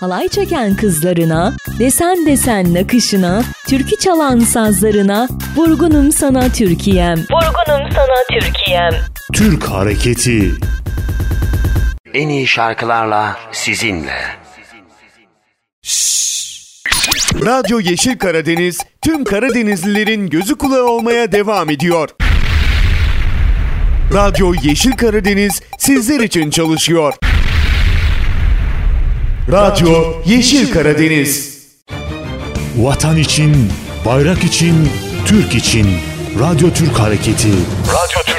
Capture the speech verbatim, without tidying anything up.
halay çeken kızlarına, desen desen nakışına, türkü çalan sazlarına, vurgunum sana Türkiye'm, vurgunum sana Türkiye'm. Türk Hareketi. En iyi şarkılarla sizinle. Radyo Yeşil Karadeniz, tüm Karadenizlilerin gözü kulağı olmaya devam ediyor. Radyo Yeşil Karadeniz sizler için çalışıyor. Radyo Yeşil Karadeniz. Vatan için, bayrak için, Türk için. Radyo Türk Hareketi. Radyo